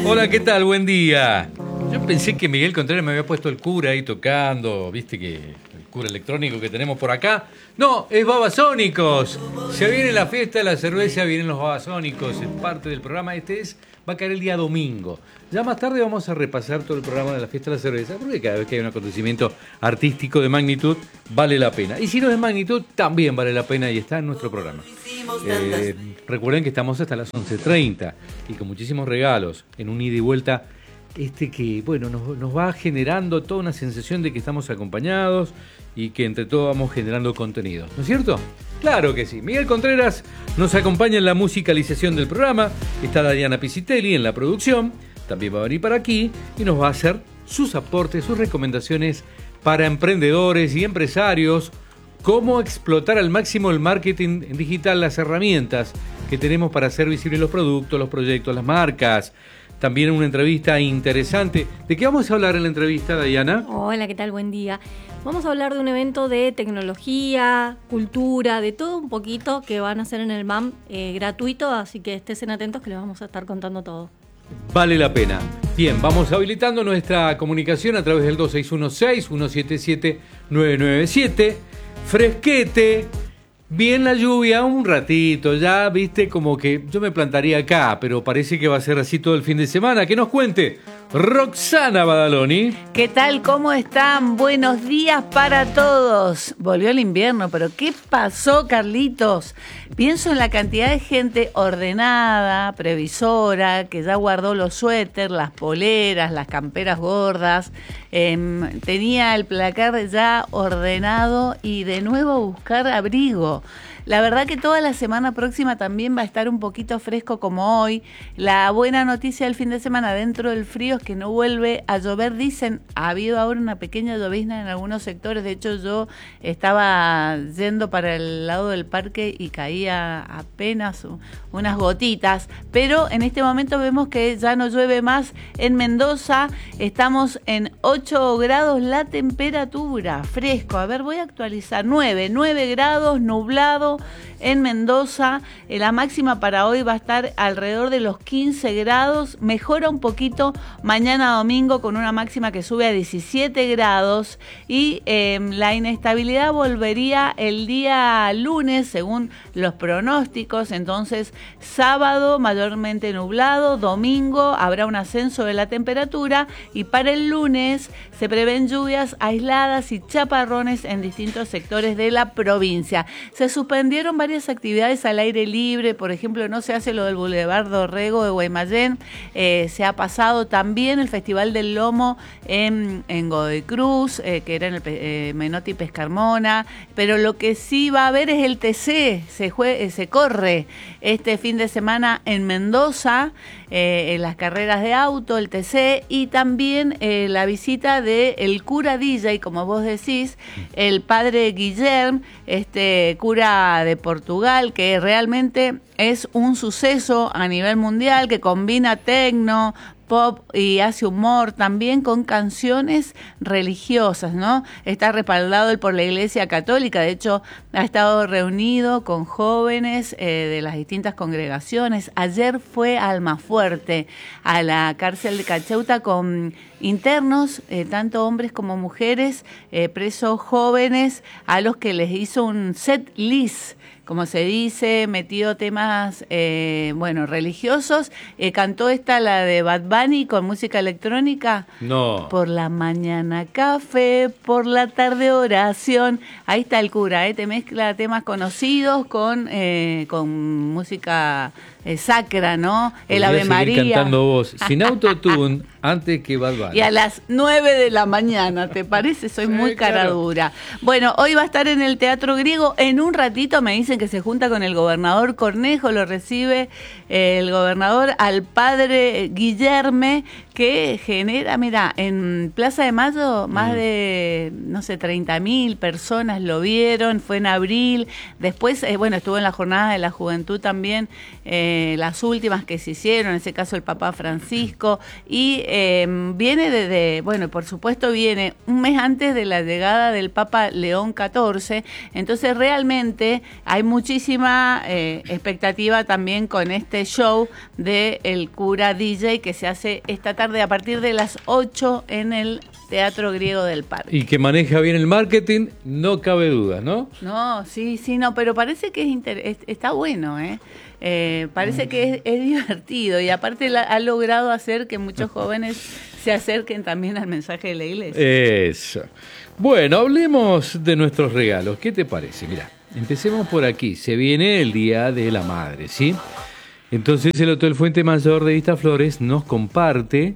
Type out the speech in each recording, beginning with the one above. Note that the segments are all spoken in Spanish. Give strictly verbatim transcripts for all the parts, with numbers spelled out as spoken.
Hola, ¿qué tal? Buen día. Yo pensé que Miguel Contreras me había puesto el cura ahí tocando, viste que el cura electrónico que tenemos por acá. No, es Babasónicos. Se viene la fiesta de la cerveza, vienen los Babasónicos, es parte del programa. Este es, va a caer el día domingo. Ya más tarde vamos a repasar todo el programa de la fiesta de la cerveza, porque cada vez que hay un acontecimiento artístico de magnitud, vale la pena. Y si no es de magnitud, también vale la pena y está en nuestro programa. Eh, recuerden que estamos hasta las once treinta y con muchísimos regalos en un ida y vuelta este que, bueno, nos, nos va generando toda una sensación de que estamos acompañados y que entre todos vamos generando contenido, ¿no es cierto? Claro que sí. Miguel Contreras nos acompaña en la musicalización del programa, está Dayana Pisitelli en la producción, también va a venir para aquí y nos va a hacer sus aportes, sus recomendaciones para emprendedores y empresarios, cómo explotar al máximo el marketing digital, las herramientas que tenemos para hacer visibles los productos, los proyectos, las marcas. También una entrevista interesante. ¿De qué vamos a hablar en la entrevista, Dayana? Hola, ¿qué tal? Buen día. Vamos a hablar de un evento de tecnología, cultura, de todo un poquito que van a hacer en el M A M eh, gratuito, así que estén atentos que les vamos a estar contando todo. Vale la pena. Bien, vamos habilitando nuestra comunicación a través del dos seis uno seis, uno siete siete, nueve nueve siete. Fresquete. Bien la lluvia, un ratito, ya viste como que yo me plantaría acá, pero parece que va a ser así todo el fin de semana. Que nos cuente Roxana Badaloni. ¿Qué tal? ¿Cómo están? Buenos días para todos. Volvió el invierno, pero ¿qué pasó, Carlitos? Pienso en la cantidad de gente ordenada, previsora, que ya guardó los suéteres, las poleras, las camperas gordas. Eh, tenía el placar ya ordenado y de nuevo a buscar abrigo. La verdad que toda la semana próxima también va a estar un poquito fresco como hoy. La buena noticia del fin de semana dentro del frío es que no vuelve a llover. Dicen, ha habido ahora una pequeña llovizna en algunos sectores. De hecho, yo estaba yendo para el lado del parque y caía apenas unas gotitas. Pero en este momento vemos que ya no llueve más. En Mendoza estamos en ocho grados la temperatura, fresco. A ver, voy a actualizar. nueve, nueve grados, nublado. En Mendoza, eh, la máxima para hoy va a estar alrededor de los quince grados, mejora un poquito mañana domingo con una máxima que sube a diecisiete grados y eh, la inestabilidad volvería el día lunes según los pronósticos. Entonces sábado mayormente nublado, domingo habrá un ascenso de la temperatura y para el lunes se prevén lluvias aisladas y chaparrones en distintos sectores de la provincia. Se suspendieron varias actividades al aire libre, por ejemplo, no se hace lo del Boulevard Dorrego de Guaymallén, eh, se ha pasado también el Festival del Lomo en, en Godoy Cruz, eh, que era en el eh, Menotti Pescarmona, pero lo que sí va a haber es el T C, se, jue, eh, se corre este fin de semana en Mendoza, eh, en las carreras de auto, el T C, y también eh, la visita de el cura D J, como vos decís, el padre Guillerm, este cura de Portugal, que realmente es un suceso a nivel mundial, que combina tecno, pop y hace humor también con canciones religiosas, ¿no? Está respaldado él por la Iglesia Católica, de hecho ha estado reunido con jóvenes eh, de las distintas congregaciones. Ayer fue a Almafuerte, a la cárcel de Cacheuta, con internos, eh, tanto hombres como mujeres, eh, presos jóvenes, a los que les hizo un set list, como se dice, metido temas, eh, bueno, religiosos. Eh, cantó esta, la de Bad Bunny, con música electrónica. No. Por la mañana café, por la tarde oración. Ahí está el cura, ¿eh? Te mezcla temas conocidos con, eh, con música eh, sacra, ¿no? El Ave María. Cantando vos, sin autotune, antes que Bad Bunny. Y a las nueve de la mañana, ¿te parece? Soy sí, muy cara claro. dura. Bueno, hoy va a estar en el Teatro Griego. En un ratito me dicen que se junta con el gobernador Cornejo, lo recibe eh, el gobernador al padre Guillerme, que genera, mira, en Plaza de Mayo más mm. de, no sé, treinta mil personas lo vieron, fue en abril, después, eh, bueno, estuvo en la Jornada de la Juventud también, eh, las últimas que se hicieron, en ese caso el Papa Francisco, y eh, viene desde, bueno, por supuesto viene un mes antes de la llegada del Papa León catorce, entonces realmente hay muchísima eh, expectativa también con este show de el cura D J que se hace esta tarde a partir de las ocho en el Teatro Griego del Parque. Y que maneja bien el marketing, no cabe duda, ¿no? No, sí, sí, no, pero parece que es inter- es, está bueno, ¿eh? Eh, parece que es, es divertido y aparte la, ha logrado hacer que muchos jóvenes se acerquen también al mensaje de la iglesia. Eso. Bueno, hablemos de nuestros regalos. ¿Qué te parece? Mira, empecemos por aquí. Se viene el Día de la Madre, ¿sí? Entonces el Hotel Fuente Mayor de Vistaflores nos comparte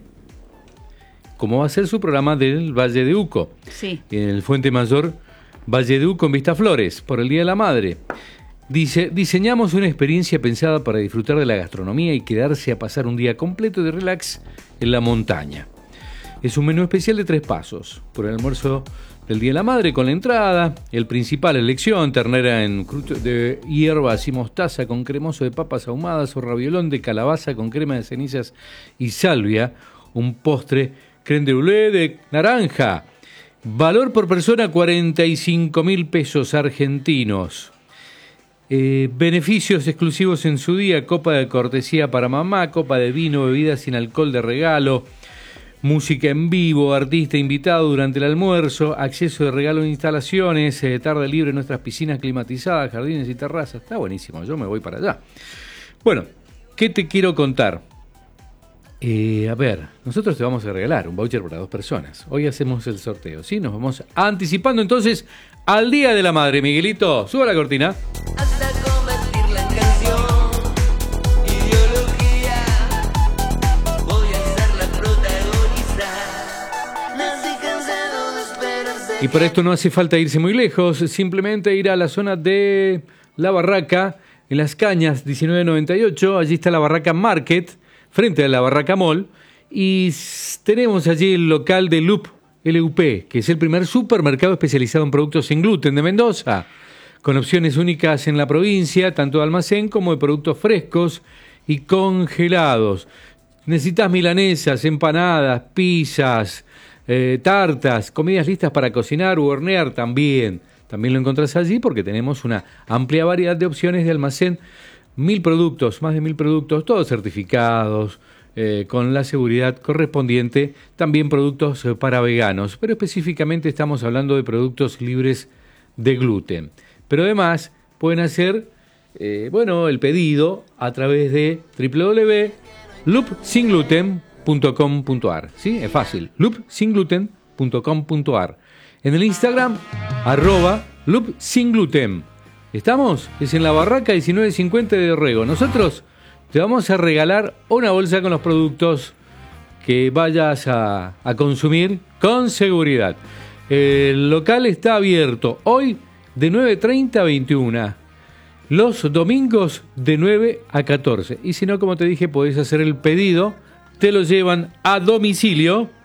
cómo va a ser su programa del Valle de Uco. Sí. En el Fuente Mayor Valle de Uco en Vistaflores, por el Día de la Madre. Dice, diseñamos una experiencia pensada para disfrutar de la gastronomía y quedarse a pasar un día completo de relax en la montaña. Es un menú especial de tres pasos. Por el almuerzo del Día de la Madre con la entrada, el principal elección, ternera en crudo de hierbas y mostaza con cremoso de papas ahumadas o raviolón de calabaza con crema de cenizas y salvia, un postre crème de brûlée de naranja. Valor por persona cuarenta y cinco mil pesos argentinos. Eh, beneficios exclusivos en su día, copa de cortesía para mamá, copa de vino, bebida sin alcohol de regalo, música en vivo, artista invitado durante el almuerzo, acceso de regalo en instalaciones, eh, tarde libre en nuestras piscinas climatizadas, jardines y terrazas. Está buenísimo, yo me voy para allá. Bueno, ¿qué te quiero contar? Eh, a ver, nosotros te vamos a regalar un voucher para dos personas. Hoy hacemos el sorteo, ¿sí? Nos vamos anticipando entonces al Día de la Madre. Miguelito, suba la cortina. Hasta convertirla en canción, ideología, voy a hacerla protagonizar. Nací cansado de esperar. Y para esto no hace falta irse muy lejos, simplemente ir a la zona de La Barraca, en Las Cañas, diecinueve noventa y ocho. Allí está la Barraca Market, frente a la Barraca Mall, y tenemos allí el local de Loop, L U P, que es el primer supermercado especializado en productos sin gluten de Mendoza, con opciones únicas en la provincia, tanto de almacén como de productos frescos y congelados. Necesitas milanesas, empanadas, pizzas, eh, tartas, comidas listas para cocinar u hornear también. También lo encontrás allí porque tenemos una amplia variedad de opciones de almacén. Mil productos, más de mil productos, todos certificados, eh, con la seguridad correspondiente. También productos eh, para veganos, pero específicamente estamos hablando de productos libres de gluten. Pero además pueden hacer, eh, bueno, el pedido a través de doble u doble u doble u punto loop sin gluten punto com punto a r. ¿Sí? Es fácil, loop sin gluten punto com punto a r. En el Instagram, arroba loopsingluten. ¿Estamos? Es en la Barraca diecinueve cincuenta de Dorrego. Nosotros te vamos a regalar una bolsa con los productos que vayas a, a consumir con seguridad. El local está abierto hoy de nueve treinta a veintiuna. Los domingos de nueve a catorce. Y si no, como te dije, podés hacer el pedido. Te lo llevan a domicilio